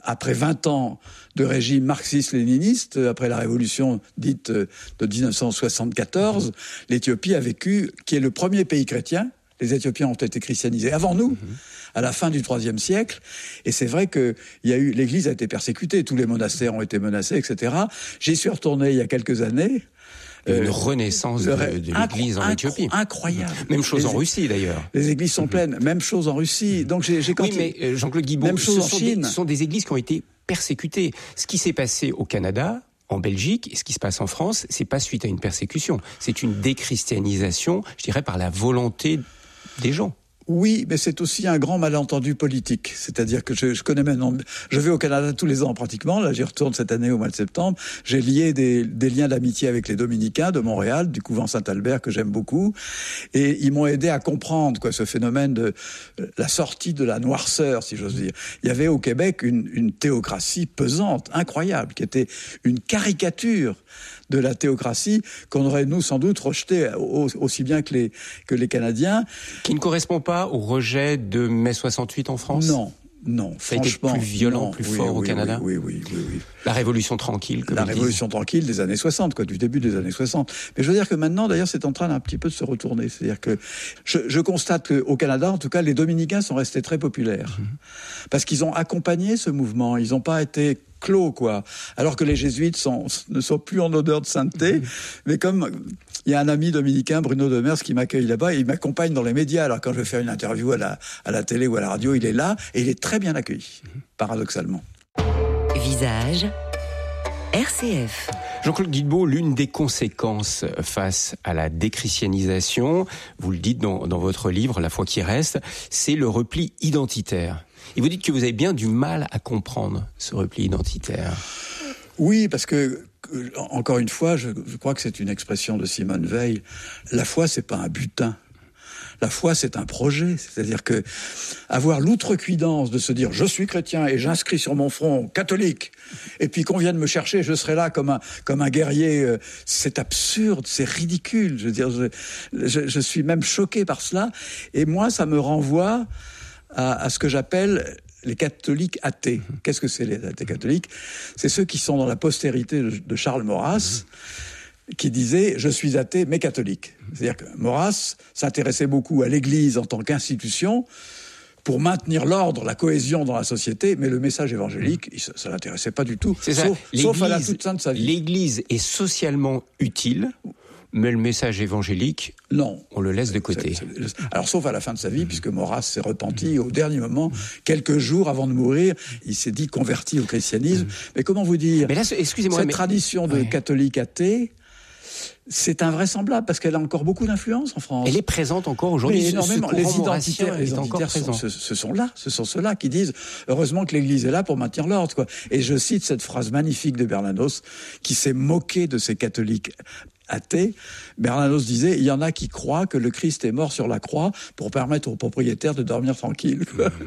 après 20 ans de régime marxiste-léniniste, après la révolution dite de 1974, l'Éthiopie a vécu, qui est le premier pays chrétien. Les Éthiopiens ont été christianisés avant nous, à la fin du IIIe siècle. Et c'est vrai que l'Église a été persécutée, tous les monastères ont été menacés, etc. J'y suis retourné il y a quelques années. Une renaissance de l'Église en Éthiopie. Incroyable. Même chose en Russie, d'ailleurs. Les églises sont pleines. Même chose en Russie. Donc j'ai Oui, mais Jean-Claude Guilbault, même chose en Chine. Ce sont des églises qui ont été persécutées. Ce qui s'est passé au Canada, en Belgique, et ce qui se passe en France, c'est pas suite à une persécution. C'est une déchristianisation, je dirais, par la volonté des gens. Oui, mais c'est aussi un grand malentendu politique. C'est-à-dire que je connais maintenant... Je vais au Canada tous les ans pratiquement. Là, j'y retourne cette année au mois de septembre. J'ai lié des liens d'amitié avec les Dominicains de Montréal, du couvent Saint-Albert, que j'aime beaucoup. Et ils m'ont aidé à comprendre ce phénomène de la sortie de la noirceur, si j'ose dire. Il y avait au Québec une théocratie pesante, incroyable, qui était une caricature de la théocratie qu'on aurait, nous, sans doute rejeté aussi bien que les Canadiens. Qui ne correspond pas au rejet de mai 68 en France ? Non, ça a été plus violent, plus fort au Canada. Oui. La Révolution tranquille, comme la Révolution tranquille des années 60, du début des années 60. Mais je veux dire que maintenant, d'ailleurs, c'est en train d'un petit peu de se retourner. C'est-à-dire que je constate qu'au Canada, en tout cas, les Dominicains sont restés très populaires. Parce qu'ils ont accompagné ce mouvement. Ils n'ont pas été clos, alors que les jésuites ne sont plus en odeur de sainteté. Mais comme il y a un ami dominicain, Bruno Demers, qui m'accueille là-bas, il m'accompagne dans les médias. Alors quand je vais faire une interview à la télé ou à la radio, il est là et il est très bien accueilli, paradoxalement. Visage RCF. Jean-Claude Guilbault, l'une des conséquences face à la déchristianisation, vous le dites dans votre livre, La foi qui reste, c'est le repli identitaire. Et vous dites que vous avez bien du mal à comprendre ce repli identitaire. Oui, parce que, encore une fois, je crois que c'est une expression de Simone Veil. La foi, c'est pas un butin. La foi, c'est un projet. C'est-à-dire que avoir l'outrecuidance de se dire « je suis chrétien et j'inscris sur mon front catholique » et puis qu'on vienne me chercher, je serai là comme un guerrier, c'est absurde, c'est ridicule. Je veux dire, je suis même choqué par cela. Et moi, ça me renvoie à ce que j'appelle les catholiques athées. Qu'est-ce que c'est les athées catholiques ? C'est ceux qui sont dans la postérité de Charles Maurras, qui disait « je suis athée mais catholique ». C'est-à-dire que Maurras s'intéressait beaucoup à l'Église en tant qu'institution pour maintenir l'ordre, la cohésion dans la société, mais le message évangélique, ça l'intéressait pas du tout, sauf à la toute fin de sa vie. L'Église est socialement utile, mais le message évangélique, non, on le laisse de côté. Alors, sauf à la fin de sa vie, puisque Maurras s'est repenti au dernier moment, quelques jours avant de mourir, il s'est dit converti au christianisme. Mais comment vous dire, mais là, excusez-moi, tradition de catholique athée, c'est invraisemblable parce qu'elle a encore beaucoup d'influence en France. Elle est présente encore aujourd'hui. Énormément. Les identitaires présents. Ce sont ceux-là qui disent heureusement que l'Église est là pour maintenir l'ordre. Et je cite cette phrase magnifique de Bernanos qui s'est moqué de ces catholiques athée. Bernanos disait, il y en a qui croient que le Christ est mort sur la croix pour permettre aux propriétaires de dormir tranquille.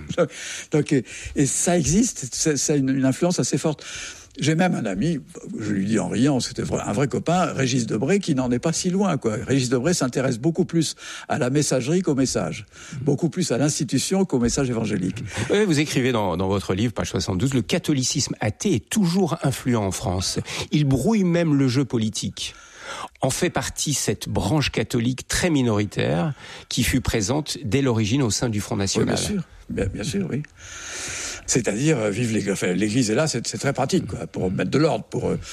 Donc, et ça existe, ça a une influence assez forte. J'ai même un ami, je lui dis en riant, c'était un vrai copain, Régis Debray, qui n'en est pas si loin, Régis Debray s'intéresse beaucoup plus à la messagerie qu'au message. Beaucoup plus à l'institution qu'au message évangélique. Oui, vous écrivez dans votre livre, page 72, le catholicisme athée est toujours influent en France. Il brouille même le jeu politique. En fait partie cette branche catholique très minoritaire qui fut présente dès l'origine au sein du Front National. Oui, bien sûr, oui. C'est-à-dire, vive l'Église est là, c'est très pratique, pour mettre de l'ordre.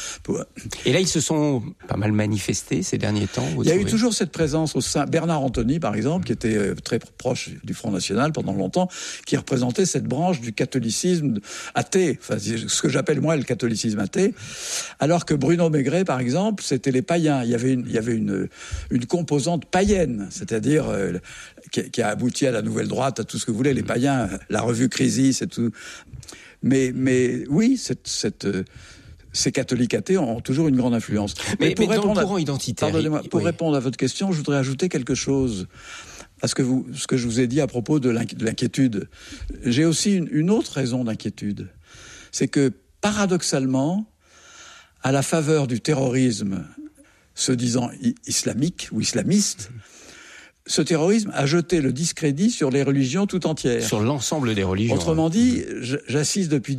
Et là, ils se sont pas mal manifestés ces derniers temps. Il y a eu toujours cette présence au sein. Bernard Anthony, par exemple, qui était très proche du Front National pendant longtemps, qui représentait cette branche du catholicisme athée, ce que j'appelle moi le catholicisme athée, alors que Bruno Maigret, par exemple, c'était les païens. Il y avait une composante païenne, c'est-à-dire qui a abouti à la nouvelle droite, à tout ce que vous voulez, les païens, la revue Crisis et tout. Mais oui, ces catholiques athées ont toujours une grande influence. Mais pour répondre dans le courant identitaire, pour répondre à votre question, je voudrais ajouter quelque chose à ce que je vous ai dit à propos de l'inquiétude. J'ai aussi une autre raison d'inquiétude. C'est que, paradoxalement, à la faveur du terrorisme se disant islamique ou islamiste, ce terrorisme a jeté le discrédit sur les religions tout entières. Sur l'ensemble des religions. Autrement dit, j'assiste depuis